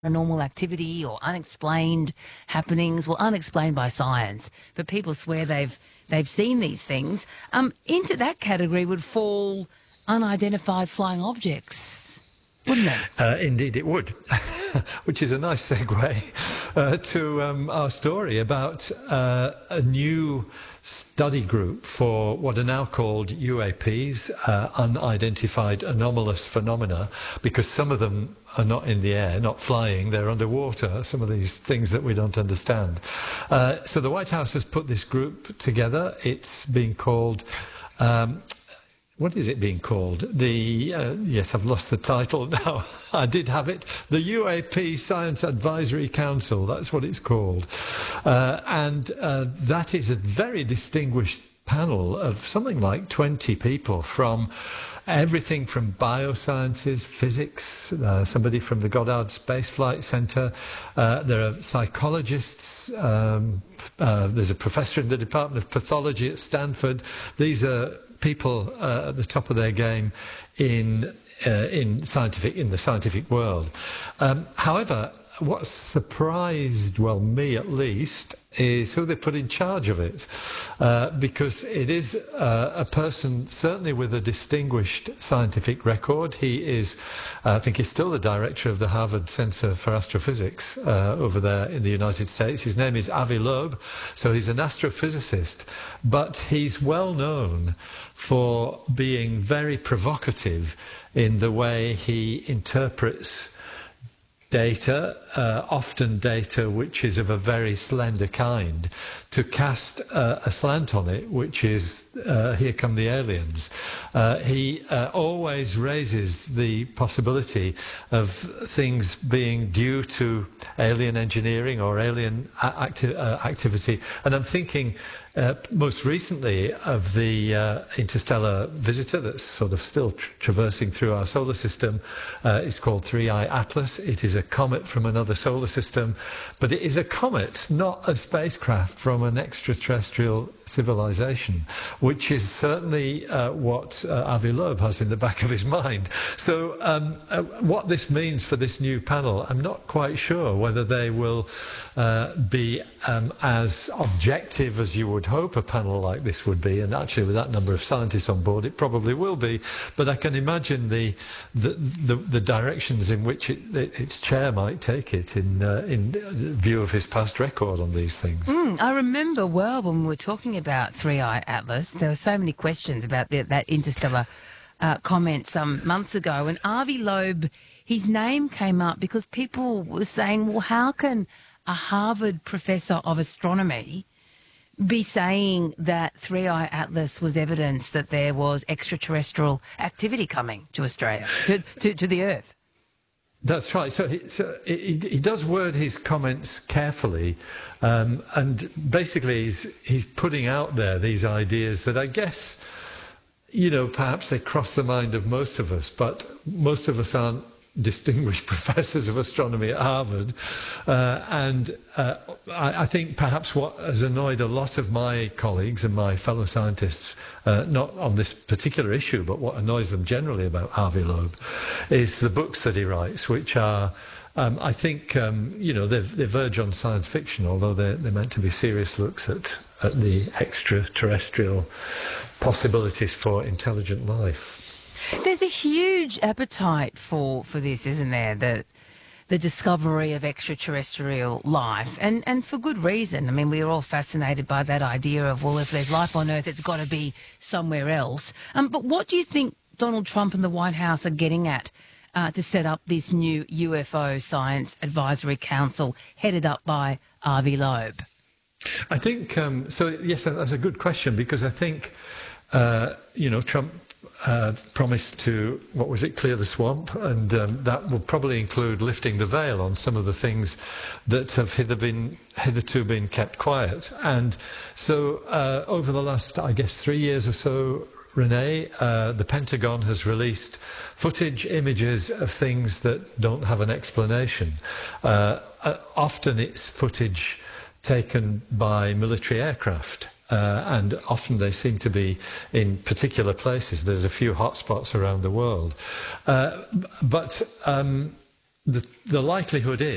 paranormal activity or unexplained happenings, well, unexplained by science, but people swear they've seen these things. Into that category would fall unidentified flying objects, wouldn't it? Indeed it would, which is a nice segue to our story about a new study group for what are now called UAPs, unidentified anomalous phenomena, because some of them are not in the air, not flying, they're underwater, some of these things that we don't understand. So the White House has put this group together. It's being called... what is it being called? Yes, I've lost the title now. I did have it. The UAP Science Advisory Council, that's what it's called. And that is a very distinguished panel of something like 20 people from everything from biosciences, physics, somebody from the Goddard Space Flight Center. There are psychologists. There's a professor in the Department of Pathology at Stanford. These are people at the top of their game in the scientific world. However, what surprised, well, me at least, is who they put in charge of it, because it is a person certainly with a distinguished scientific record. He is, I think he's still the director of the Harvard Center for Astrophysics over there in the United States. His name is Avi Loeb, so he's an astrophysicist, but he's well known for being very provocative in the way he interprets data, often data which is of a very slender kind, to cast a slant on it, which is, here come the aliens. He always raises the possibility of things being due to alien engineering or alien activity. And I'm thinking most recently of the interstellar visitor that's sort of still traversing through our solar system. It's called 3I Atlas. It is a comet from another solar system, but it is a comet, not a spacecraft from an extraterrestrial civilization, which is certainly what Avi Loeb has in the back of his mind. So what this means for this new panel, I'm not quite sure whether they will be as objective as you would hope a panel like this would be, and actually with that number of scientists on board it probably will be, but I can imagine the directions in which its chair might take it in view of his past record on these things. I remember well when we were talking about 3I Atlas, there were so many questions about that interstellar comment some months ago, and Avi Loeb, his name came up because people were saying, well, how can a Harvard professor of astronomy be saying that 3I Atlas was evidence that there was extraterrestrial activity coming to Australia, to the Earth? That's right. So he does word his comments carefully, and basically he's putting out there these ideas that I guess, you know, perhaps they cross the mind of most of us, but most of us aren't distinguished professors of astronomy at Harvard, and I think perhaps what has annoyed a lot of my colleagues and my fellow scientists, not on this particular issue, but what annoys them generally about Avi Loeb, is the books that he writes, which are, I think, you know, they verge on science fiction, although they're meant to be serious looks at the extraterrestrial possibilities for intelligent life. There's a huge appetite for this, isn't there? The discovery of extraterrestrial life, and for good reason. I mean, we're all fascinated by that idea of, well, if there's life on Earth, it's got to be somewhere else. But what do you think Donald Trump and the White House are getting at to set up this new UFO Science Advisory Council headed up by Avi Loeb? I think, so yes, that's a good question, because I think, you know, Trump promised to, what was it, clear the swamp, and that will probably include lifting the veil on some of the things that have hitherto been kept quiet. And so over the last, I guess, 3 years or so, Renee, the Pentagon has released footage, images of things that don't have an explanation. Often it's footage taken by military aircraft. And often they seem to be in particular places. There's a few hotspots around the world. But the likelihood is